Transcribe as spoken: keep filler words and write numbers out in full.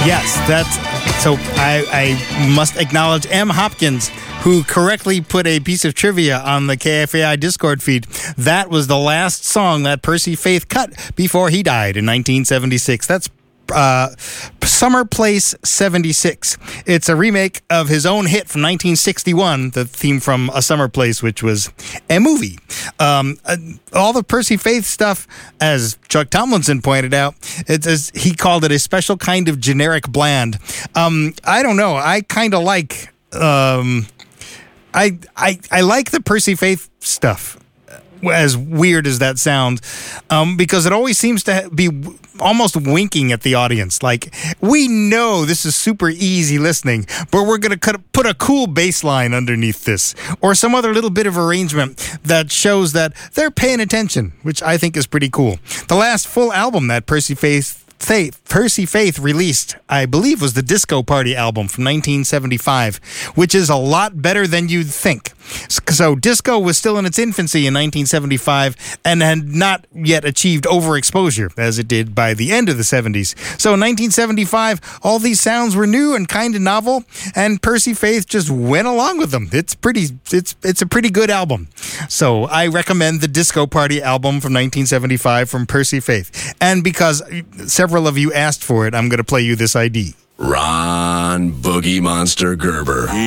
Yes, that's so. I, I must acknowledge M. Hopkins, who correctly put a piece of trivia on the K F A I Discord feed. That was the last song that Percy Faith cut before he died in nineteen seventy-six. That's uh, Summer Place seventy-six. It's a remake of his own hit from nineteen sixty-one, the theme from A Summer Place, which was a movie. Um, uh, all the Percy Faith stuff, as Chuck Tomlinson pointed out, it's as he called it a special kind of generic bland. Um, I don't know. I kind of like. Um, I, I I like the Percy Faith stuff, as weird as that sounds, um, because it always seems to be w- almost winking at the audience. Like, we know this is super easy listening, but we're going to put a cool bass line underneath this, or some other little bit of arrangement that shows that they're paying attention, which I think is pretty cool. The last full album that Percy Faith Faith, Percy Faith released, I believe, was the Disco Party album from nineteen seventy-five, which is a lot better than you'd think. So disco was still in its infancy in nineteen seventy-five and had not yet achieved overexposure as it did by the end of the seventies. So in nineteen seventy-five, all these sounds were new and kind of novel, and Percy Faith just went along with them. It's pretty, it's it's a pretty good album. So I recommend the Disco Party album from nineteen seventy-five from Percy Faith. And because several of you asked for it, I'm going to play you this I D. Ron Boogie Monster Gerber.